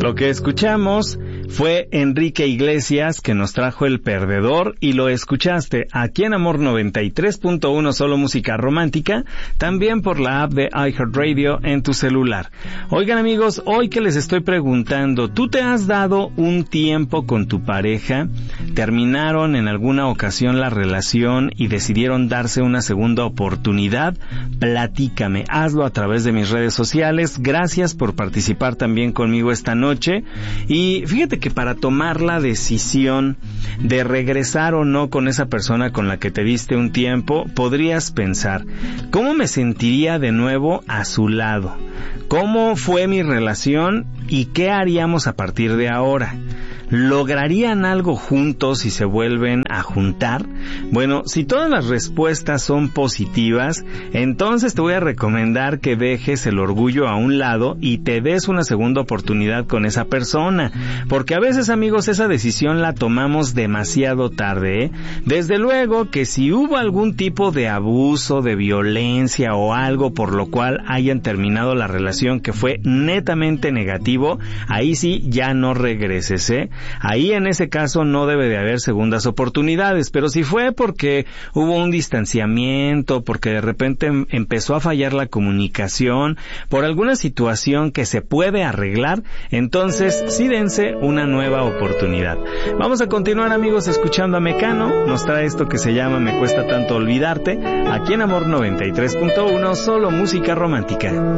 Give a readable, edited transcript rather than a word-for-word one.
Lo que escuchamos fue Enrique Iglesias, que nos trajo El Perdedor, y lo escuchaste aquí en Amor 93.1, solo música romántica, también por la app de iHeartRadio en tu celular. Oigan amigos, hoy que les estoy preguntando, ¿tú te has dado un tiempo con tu pareja? ¿Terminaron en alguna ocasión la relación y decidieron darse una segunda oportunidad? Platícame, hazlo a través de mis redes sociales. Gracias por participar también conmigo esta noche. Y fíjate que para tomar la decisión de regresar o no con esa persona con la que te diste un tiempo, podrías pensar, ¿cómo me sentiría de nuevo a su lado? ¿Cómo fue mi relación y qué haríamos a partir de ahora? ¿Lograrían algo juntos si se vuelven a juntar? Bueno, si todas las respuestas son positivas, entonces te voy a recomendar que dejes el orgullo a un lado y te des una segunda oportunidad con esa persona, porque a veces, amigos, esa decisión la tomamos demasiado tarde, ¿eh? Desde luego que si hubo algún tipo de abuso, de violencia o algo por lo cual hayan terminado la relación que fue netamente negativo, ahí sí ya no regreses, ¿eh? Ahí en ese caso no debe de haber segundas oportunidades, pero si fue porque hubo un distanciamiento, porque de repente empezó a fallar la comunicación, por alguna situación que se puede arreglar, entonces sí dense una nueva oportunidad. Vamos a continuar, amigos, escuchando a Mecano. Nos trae esto que se llama Me Cuesta Tanto Olvidarte, aquí en Amor 93.1, solo música romántica.